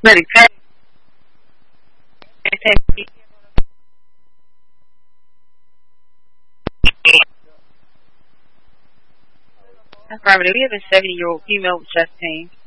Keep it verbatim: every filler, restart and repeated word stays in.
Medication. Affirmative. We have a seventy-year-old female with chest pain.